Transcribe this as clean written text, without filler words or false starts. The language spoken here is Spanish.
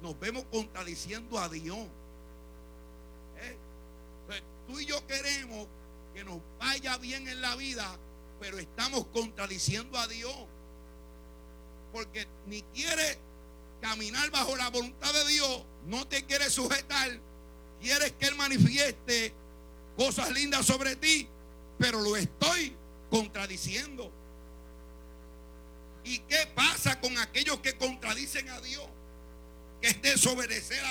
nos vemos contradiciendo a Dios. Entonces, tú y yo queremos que nos vaya bien en la vida, pero estamos contradiciendo a Dios, porque ni quieres caminar bajo la voluntad de Dios, no te quieres sujetar, quieres que Él manifieste cosas lindas sobre ti, pero lo estoy contradiciendo. ¿Y qué pasa con aquellos que contradicen a Dios? Que es desobedecer a